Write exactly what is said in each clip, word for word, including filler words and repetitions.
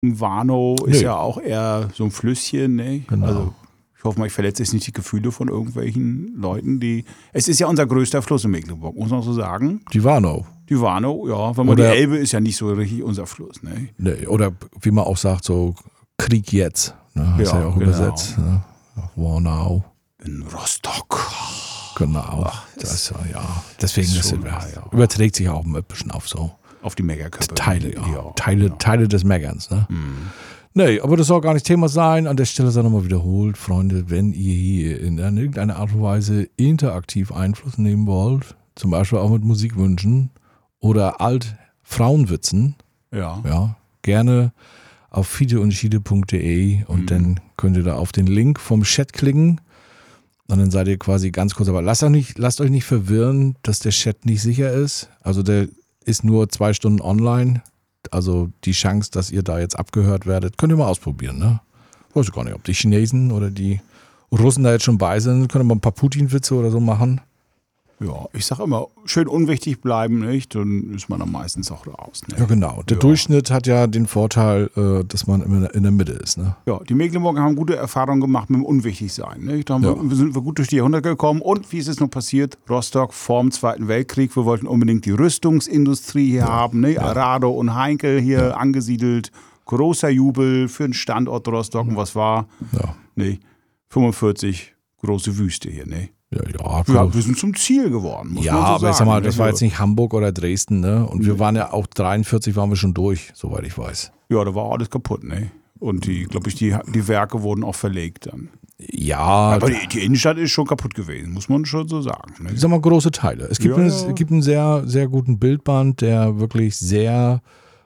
Warnow ist Nee. ja auch eher so ein Flüsschen, ne? Genau. Also ich hoffe mal, ich verletze jetzt nicht die Gefühle von irgendwelchen Leuten, die. Es ist ja unser größter Fluss in Mecklenburg, muss man so sagen. Die Warnow. Die Warnow, ja. Wenn man Oder- die Elbe ist ja nicht so richtig unser Fluss, ne? Nee, oder wie man auch sagt, so Krieg jetzt. Ne? Hast Ja, ja auch genau. übersetzt. Ne? Warnow. In Rostock. Genau. Ach, das, ja. Deswegen ist ist schon- es, ja. überträgt sich auch ein bisschen auf so Auf die Megaköpfe. Teile, ja. Ja, Teile, genau. Teile des Meckerns. Ne? Mhm. Nee, aber das soll gar nicht Thema sein. An der Stelle sei nochmal wiederholt, Freunde, wenn ihr hier in irgendeiner Art und Weise interaktiv Einfluss nehmen wollt, zum Beispiel auch mit Musikwünschen oder Alt-Frauenwitzen, Ja. ja, gerne auf fide und schiede punkt de und Mhm. dann könnt ihr da auf den Link vom Chat klicken und dann seid ihr quasi ganz kurz, aber lasst euch nicht, lasst euch nicht verwirren, dass der Chat nicht sicher ist. Also der ist nur zwei Stunden online. Also die Chance, dass ihr da jetzt abgehört werdet, könnt ihr mal ausprobieren. Ne? Weiß ich gar nicht, ob die Chinesen oder die Russen da jetzt schon bei sind. Könnt ihr mal ein paar Putin-Witze oder so machen. Ja, ich sag immer, schön unwichtig bleiben, nicht? Dann ist man dann meistens auch raus. Ne? Ja genau, der Ja. Durchschnitt hat ja den Vorteil, äh, dass man immer in der Mitte ist. Ne? Ja, die Mecklenburger haben gute Erfahrungen gemacht mit dem Unwichtigsein. Nicht? Da haben Ja. wir, sind wir gut durch die Jahrhunderte gekommen. Und wie ist es noch passiert? Rostock vorm Zweiten Weltkrieg. Wir wollten unbedingt die Rüstungsindustrie hier haben. Ne? Arado und Heinkel hier angesiedelt. Großer Jubel für den Standort Rostock. Und was war? Ja, Ne, fünfundvierzig, große Wüste hier. Ne? ja, ja, Ja, wir sind zum Ziel geworden. Muss ja man so aber sagen. ich sag mal, ne? das war jetzt nicht Hamburg oder Dresden. Ne? Und wir waren ja auch dreiundvierzig waren wir schon durch, soweit ich weiß. Ja, da war alles kaputt. Ne? Und die, glaube ich, die, die Werke wurden auch verlegt dann. Ja, Aber die, die Innenstadt ist schon kaputt gewesen, muss man schon so sagen. Ne? ich sag mal, große Teile. Es gibt, Ja, eine, ja. es gibt einen sehr, sehr guten Bildband, der wirklich sehr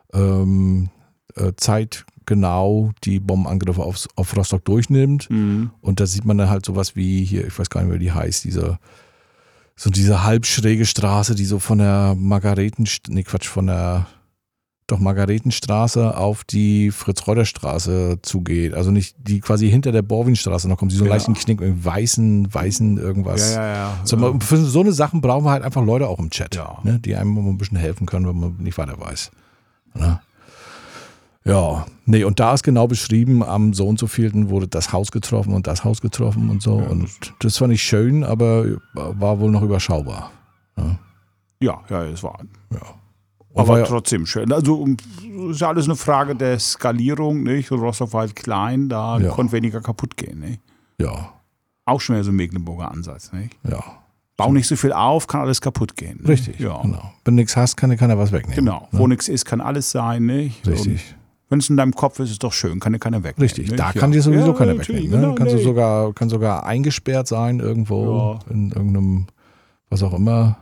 ähm, äh, zeitgenau die Bombenangriffe auf, auf Rostock durchnimmt. Mhm. Und da sieht man dann halt sowas wie hier, ich weiß gar nicht mehr, wie die heißt, diese, so diese halbschräge Straße, die so von der Margareten, nee Quatsch, von der doch Margaretenstraße auf die Fritz-Reuter-Straße zugeht. Also nicht die quasi hinter der Borwinstraße noch kommt, die so einen Ja. leichten Knick mit weißen, weißen irgendwas. Ja, ja, ja. So, man- für so eine Sachen brauchen wir halt einfach Leute auch im Chat, Ja. ne, die einem mal ein bisschen helfen können, wenn man nicht weiter weiß. Ne? Ja, nee, und da ist genau beschrieben, am so und so vielten wurde das Haus getroffen und das Haus getroffen und so. Ja, und das war nicht schön, aber war wohl noch überschaubar. Ne? Ja, ja, es war. Ja. Aber Aber ja, trotzdem schön. Also ist ja alles eine Frage der Skalierung, nicht? Und Rostock war halt klein, da Ja. konnte weniger kaputt gehen, nicht? ja, Auch schon mehr so ein Mecklenburger Ansatz, nicht? ja. Bau nicht so viel auf, kann alles kaputt gehen. nicht? Richtig, Ja. genau. Wenn du nichts hast, kann dir keiner was wegnehmen. Genau. Ne? Wo nichts ist, kann alles sein, nicht? Richtig. Wenn es in deinem Kopf ist, ist es doch schön, kann dir keiner wegnehmen. Richtig, nicht? da Ja. kann dir sowieso Ja, keiner natürlich, wegnehmen. Ne? genau, Kannst du nee. sogar, kann sogar eingesperrt sein irgendwo, in irgendeinem, was auch immer,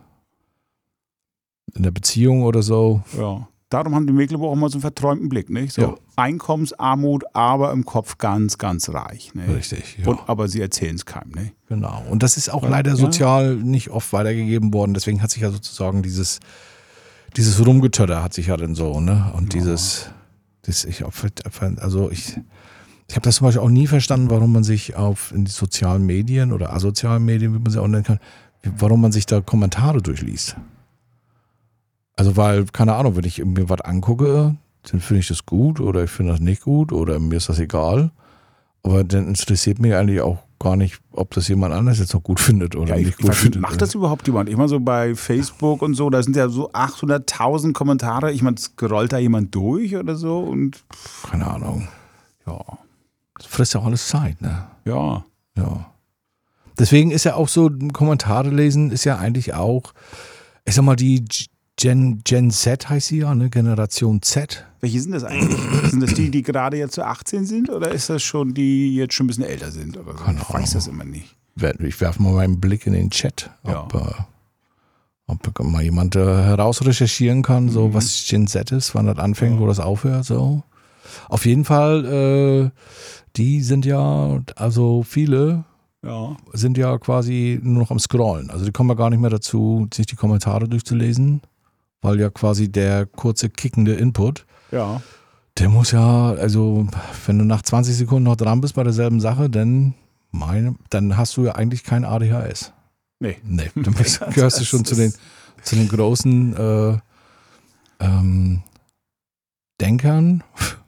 in der Beziehung oder so. Ja. Darum haben die Mecklenburger immer so einen verträumten Blick, nicht? So Ja. Einkommensarmut, aber im Kopf ganz, ganz reich. Nicht? Richtig, ja. Und, aber sie erzählen es keinem, nicht? Genau. Und das ist auch Ja, leider ja. sozial nicht oft weitergegeben worden. Deswegen hat sich ja sozusagen dieses, dieses Rumgetötter hat sich ja dann so, ne? Und Ja. dieses, das, ich, also ich, ich habe das zum Beispiel auch nie verstanden, warum man sich auf in die sozialen Medien oder asozialen Medien, wie man sie auch nennen kann, warum man sich da Kommentare durchliest. Also weil, keine Ahnung, wenn ich mir was angucke, dann finde ich das gut oder ich finde das nicht gut oder mir ist das egal. Aber dann interessiert mich eigentlich auch gar nicht, ob das jemand anders jetzt noch gut findet oder Ja, ich, nicht ich gut weiß nicht, findet. macht das überhaupt jemand? Ich meine, so bei Facebook und so, da sind ja so achthunderttausend Kommentare. Ich meine, scrollt da jemand durch oder so? Und Keine Ahnung. ja, Das frisst ja auch alles Zeit, ne? ja. Ja. Deswegen ist ja auch so, Kommentare lesen ist ja eigentlich auch, ich sag mal, die Gen, Gen Z heißt sie ja, ne? Generation Z. Welche sind das eigentlich? Sind das die, die gerade jetzt so achtzehn sind oder ist das schon die, die jetzt schon ein bisschen älter sind? Oder so? Keine Ich weiß das immer nicht. Ich werfe mal meinen Blick in den Chat, ob, äh, ob mal jemand äh, herausrecherchieren kann, so Mhm. was Gen Z ist, wann das anfängt, wo das aufhört. So. Auf jeden Fall, äh, die sind ja, also viele Ja. sind ja quasi nur noch am Scrollen. Also die kommen ja gar nicht mehr dazu, sich die Kommentare durchzulesen, weil ja quasi der kurze kickende Input, Ja. der muss ja, also wenn du nach zwanzig Sekunden noch dran bist bei derselben Sache, dann, meine, dann hast du ja eigentlich kein A D H S. Nee. Nee, dann bist, gehörst du schon zu den, zu den großen äh, ähm, Denkern